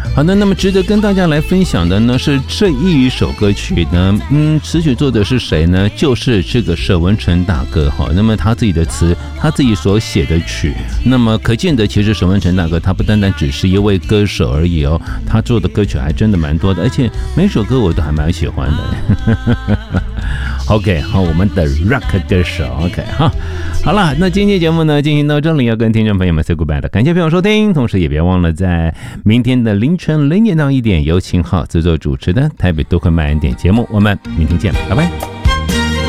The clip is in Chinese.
好的，那么值得跟大家来分享的呢是这一首歌曲呢，词曲作者是谁呢？就是这个沈文成大哥哈。那么他自己的词，他自己所写的曲，那么可见的其实沈文成大哥他不单单只是一位歌手而已哦，他做的歌曲还真的蛮多的，而且每首歌我都还蛮喜欢的。OK， 好，我们的 rock 歌手 OK 哈。好了，那今天节目呢进行到这里，要跟听众朋友们 say goodbye 了，感谢朋友收听，同时也别忘了在明天的凌晨0点到1点由秦昊制作主持的台北都会慢一点节目，我们明天见，拜拜。